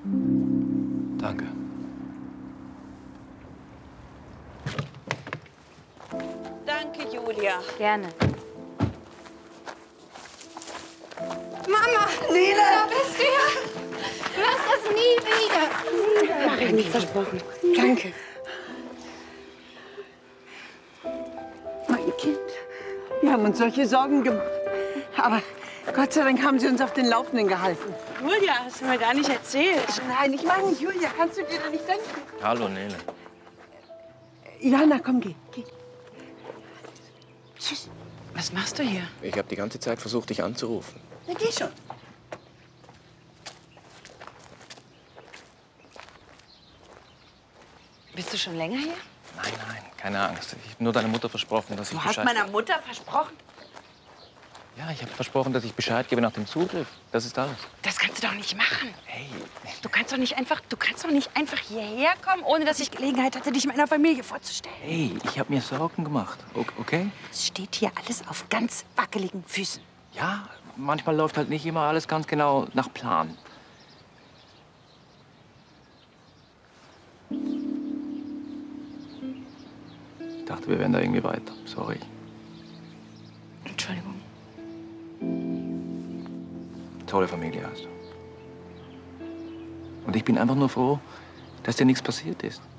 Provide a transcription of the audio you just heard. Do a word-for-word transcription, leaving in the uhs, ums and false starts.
Danke. Danke, Julia. Gerne. Mama! Nele! Da bist du ja! Du hast das nie wieder. Mach ich nicht, versprochen. Danke. Mein Kind, wir haben uns solche Sorgen gemacht. Aber Gott sei Dank haben Sie uns auf den Laufenden gehalten. Julia, hast du mir gar nicht erzählt. Nein, ich meine Julia. Kannst du dir da nicht denken? Hallo, Nele. Jana, komm, geh. geh. Tschüss. Was machst du hier? Ich habe die ganze Zeit versucht, dich anzurufen. Na, geh schon. Bist du schon länger hier? Nein, nein, keine Angst. Ich habe nur deiner Mutter versprochen, dass ich Du hast Bescheid... meiner Mutter versprochen? Ja, ich habe versprochen, dass ich Bescheid gebe nach dem Zugriff. Das ist alles. Das kannst du doch nicht machen. Hey, Du kannst doch nicht einfach, du kannst doch nicht einfach hierher kommen, ohne dass ich Gelegenheit hatte, dich meiner Familie vorzustellen. hey, ich habe mir Sorgen gemacht, O- okay? Es steht hier alles auf ganz wackeligen Füßen. Ja, manchmal läuft halt nicht immer alles ganz genau nach Plan. Ich dachte, wir wären da irgendwie weiter. Sorry. Entschuldigung. Tolle Familie hast du. Und ich bin einfach nur froh, dass dir nichts passiert ist.